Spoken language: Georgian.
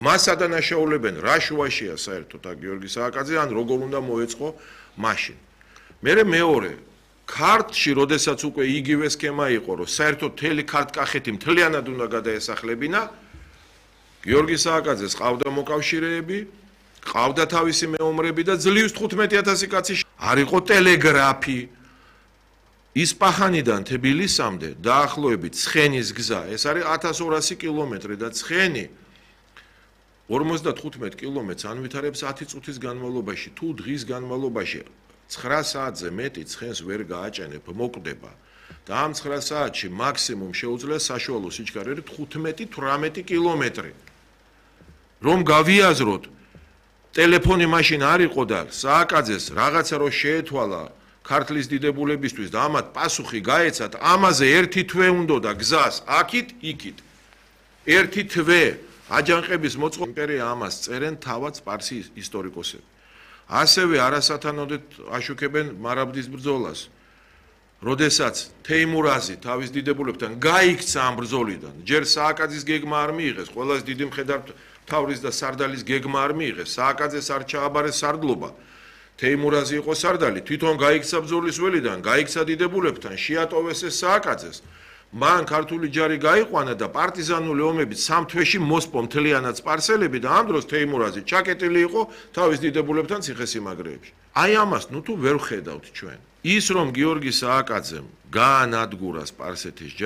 მას ადანაშაულებენ რა შუაშია საერთოდ აქ გიორგი სააკაძე ან როგორ უნდა მოეწყო მაშინ. მეორე ქართლში, როდესაც უკვე იგივე სქემა იყო, რომ საერთოდ მთელი ქართლ-კახეთი მთლიანად უნდა გადაესახლებინა, გიორგი სააკაძეს ყავდა მოკავშირეები, ყავდა თავისი მეომრები და ძლივს 15,000 კაცი არ იყო ტელეგრაფი. ისპაჰანიდან თბილისამდე დაახლოებით ცხენის გზა, ეს არის 1200 კილომეტრი და ცხენი 55 კილომეტრს ანვითარებს 10 წუთის განმავლობაში, თუ დღის განმავლობაში 9 საათზე მეტი ცხენს ვერ გააჭენებ, მოკვდება. და ამ 9 საათში მაქსიმუმ შეუძლია საშუალო სიჩქარე 15-18 კილომეტრი. რომ გავიაზროთ, ტელეფონი მაშინ არ იყო და სააკაძეს რაღაცა რო შეეთვალა ქართლის დიდებულებისთვის და ამათ პასუხი გაეცათ, ამაზე ერთი თვე უნდა გზას აქით, იქით. ერთი თვე აჯანყების მოწყობა იმპერია ამას წერენ თავად სპარსის ისტორიკოსები. ასევე არასათანადოდ აშუქებენ მარაბდის ბრძოლას. როდესაც თეიმურაზი თავის დიდებულებთან გაიქცა ამ ბრძოლიდან, ჯერ სააკაძის გეგმა არ მიიღეს, ყველაზე დიდი მხედართმთავრის და სარდალის გეგმა არ მიიღეს, სააკაძეს არ ჩააბარეს სარდლობა. თეიმურაზი იყო სარდალი, თვითონ გაიქცა ბრძოლის ველიდან, გაიქცა დიდებულებთან, შეატოვეს ეს სააკაძეს. მან ქართული ჯარი გაიყვანა და პარტიზანული ომებით 3 თვეში მოსპო მთლიანად სპარსელები და ამ დროს თეიმურაზი ჩაკეტილი იყო თავის დიდებულებთან ციხესიმაგრეებში. აი ამას თუ ვერ ვხედავთ ჩვენ. ის რომ გიორგი სააკაძემ გაანადგურა სპარსეთის